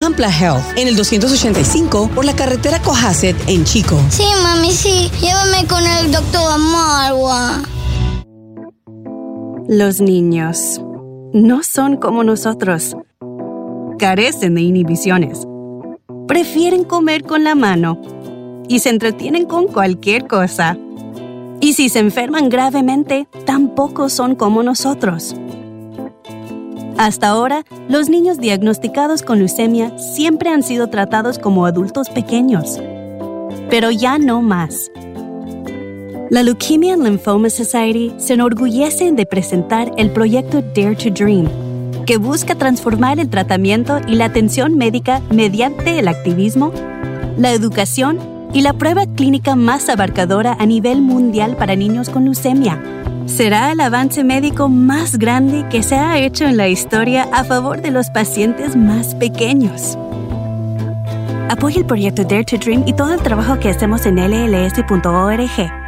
Ampla Health, en el 285 por la carretera Cohasset en Chico. Sí, mami, sí. Llévame con el doctor Marwa. Los niños no son como nosotros. Carecen de inhibiciones. Prefieren comer con la mano y se entretienen con cualquier cosa. Y si se enferman gravemente, tampoco son como nosotros. Hasta ahora, los niños diagnosticados con leucemia siempre han sido tratados como adultos pequeños. Pero ya no más. La Leukemia and Lymphoma Society se enorgullece de presentar el proyecto Dare to Dream, que busca transformar el tratamiento y la atención médica mediante el activismo, la educación y la prueba clínica más abarcadora a nivel mundial para niños con leucemia. Será el avance médico más grande que se ha hecho en la historia a favor de los pacientes más pequeños. Apoya el proyecto Dare to Dream y todo el trabajo que hacemos en lls.org.